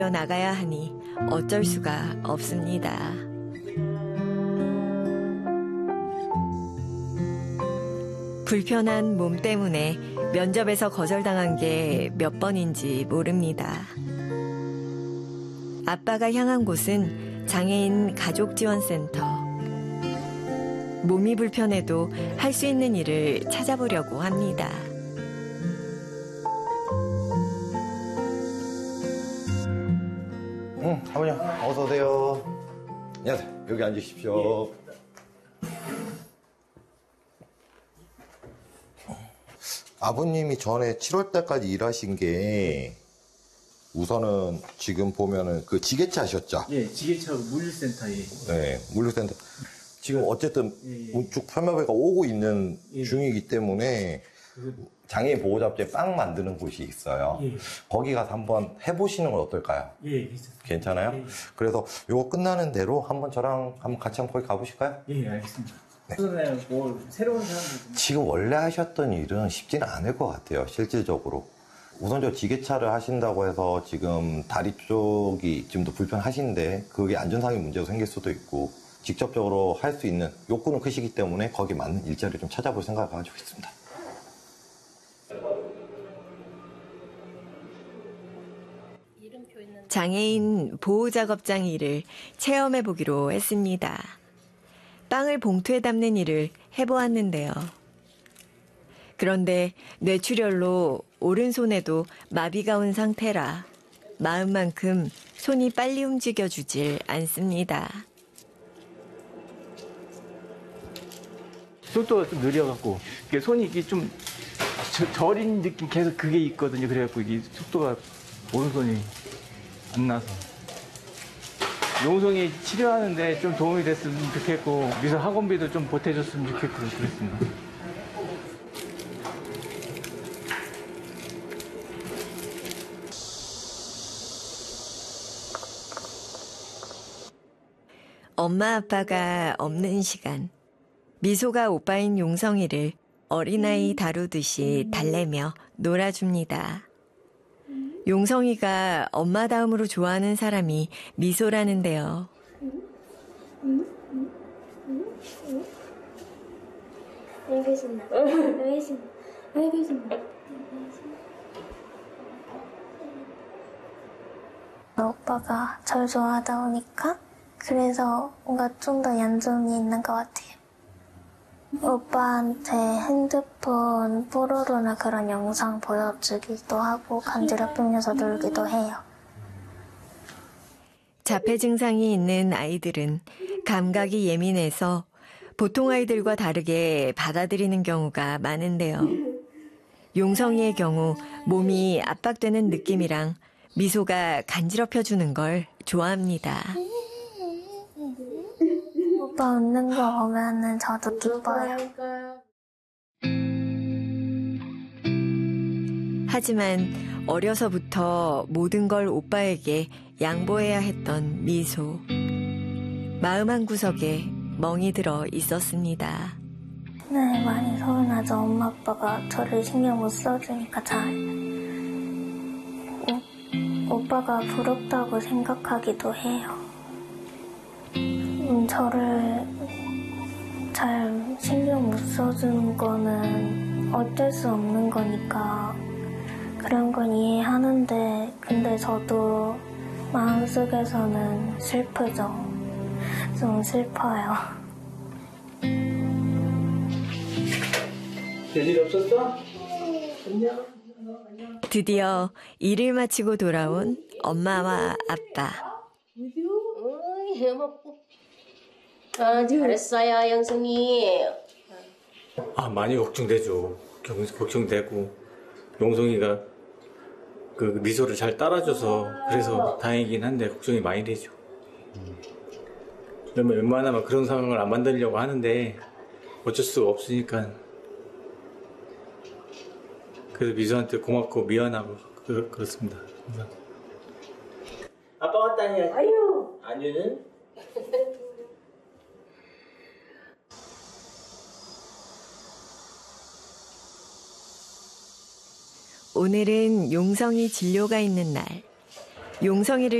나가야 하니 어쩔 수가 없습니다. 불편한 몸 때문에 면접에서 거절당한 게 몇 번인지 모릅니다. 아빠가 향한 곳은 장애인 가족지원센터. 몸이 불편해도 할 수 있는 일을 찾아보려고 합니다. 사모님 어서 오세요. 안녕하세요. 여기 앉으십시오. 아버님이 전에 7월 달까지 일하신 게 우선은 지금 보면은 그 지게차 하셨죠? 예, 지게차 물류센터에. 네, 물류센터. 지금 어쨌든 우측 편협회가 오고 있는 중이기 때문에 장애인 보호잡지에 빵 만드는 곳이 있어요. 거기 가서 한번 해보시는 건 어떨까요? 예, 괜찮습니다. 괜찮아요? 그래서 요거 끝나는 대로 한번 저랑 한번 같이 한번 거기 가보실까요? 예, 알겠습니다. 네. 뭐 새로운 사람들 지금 원래 하셨던 일은 쉽지는 않을 것 같아요, 실질적으로. 우선 저 지게차를 하신다고 해서 지금 다리 쪽이 지금도 불편하신데 그게 안전상의 문제가 생길 수도 있고 직접적으로 할 수 있는 욕구는 크시기 때문에 거기에 맞는 일자리를 좀 찾아볼 생각을 가지고 있습니다. 장애인 보호작업장 일을 체험해보기로 했습니다. 빵을 봉투에 담는 일을 해보았는데요. 그런데 뇌출혈로 오른손에도 마비가 온 상태라 마음만큼 손이 빨리 움직여주질 않습니다. 속도가 좀 느려갖고 손이 이게 좀 저린 느낌 계속 그게 있거든요. 그래갖고 이게 속도가 오른손이 안 나서 용성이 치료하는데 좀 도움이 됐으면 좋겠고 미술 학원비도 좀 보태줬으면 좋겠고 그랬습니다. 엄마 아빠가 없는 시간, 미소가 오빠인 용성이를 어린아이 다루듯이 달래며 놀아줍니다. 용성이가 엄마 다음으로 좋아하는 사람이 미소라는데요. 여기 신나. 여기 신나. 여기 신나. 오빠가 절 좋아하다 보니까 그래서 뭔가 좀 더 얌전히 있는 것 같아요. 오빠한테 핸드폰 뽀로로나 그런 영상 보여주기도 하고 간지럽히면서 놀기도 해요. 자폐 증상이 있는 아이들은 감각이 예민해서 보통 아이들과 다르게 받아들이는 경우가 많은데요. 용성이의 경우 몸이 압박되는 느낌이랑 미소가 간지럽혀주는 걸 좋아합니다. 오빠 웃는 거 보면은 저도 기뻐요. 하지만 어려서부터 모든 걸 오빠에게 양보해야 했던 미소. 마음 한구석에 멍이 들어 있었습니다. 네, 많이 서운하죠. 엄마 아빠가 저를 신경 못 써주니까 잘. 오빠가 부럽다고 생각하기도 해요. 저를 잘 신경 못 써주는 거는 어쩔 수 없는 거니까 그런 건 이해하는데 근데 저도 마음속에서는 슬프죠. 좀 슬퍼요. 별일 없었어? 안녕. 드디어 일을 마치고 돌아온 엄마와 아빠. 잘했어요, 영승이. 많이 걱정되죠. 걱정되고 용성이가 그 미소를 잘 따라줘서 그래서 다행이긴 한데 걱정이 많이 되죠. 웬만하면 그런 상황을 안 만들려고 하는데 어쩔 수가 없으니까 그래서 미소한테 고맙고 미안하고 그렇습니다. 항상. 아빠 왔다 해야지. 아유. 오늘은 용성이 진료가 있는 날. 용성이를